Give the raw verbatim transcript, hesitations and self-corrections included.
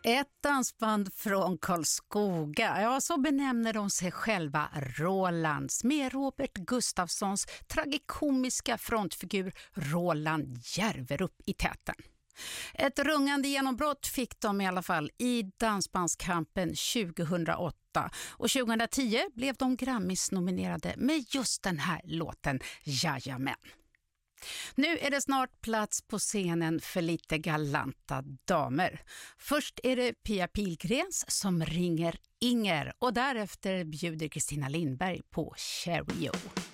Ett dansband från Karlskoga, ja så benämner de sig själva, Rolands, med Robert Gustafssons tragikomiska frontfigur Roland Järverup i täten. Ett rungande genombrott fick de i alla fall i Dansbandskampen tjugohundraåtta och tjugohundratio blev de Grammis-nominerade med just den här låten Jajamän. Nu är det snart plats på scenen för lite galanta damer. Först är det Pia Pilgrens som ringer Inger och därefter bjuder Kristina Lindberg på Cheerio.